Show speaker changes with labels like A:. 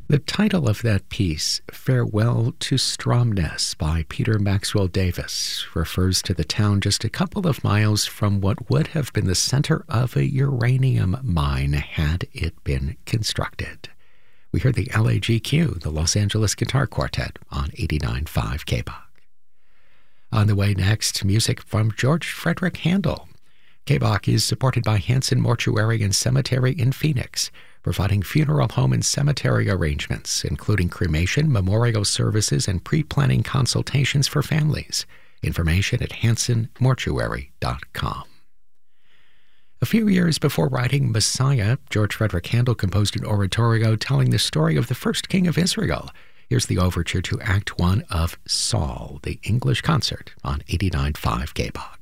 A: The title of that piece, Farewell to Stromness by Peter Maxwell Davis, refers to the town just a couple of miles from what would have been the center of a uranium mine had it been constructed. We heard the LAGQ, the Los Angeles Guitar Quartet, on 89.5 KBOK. On the way next, music from George Frederick Handel. KBOK is supported by Hanson Mortuary and Cemetery in Phoenix, providing funeral home and cemetery arrangements, including cremation, memorial services, and pre-planning consultations for families. Information at hansonmortuary.com. A few years before writing Messiah, George Frederick Handel composed an oratorio telling the story of the first king of Israel. Here's the overture to Act 1 of Saul, the English concert, on 89.5 KBOK.